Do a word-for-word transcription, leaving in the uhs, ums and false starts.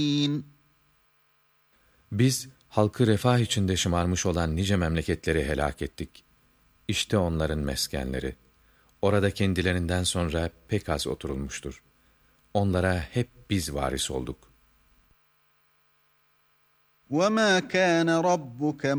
Biz halkı refah içinde şımarmış olan nice memleketleri helak ettik. İşte onların meskenleri. Orada kendilerinden sonra pek az oturulmuştur. Onlara hep biz varis olduk. وَمَا كَانَ رَبُّكَ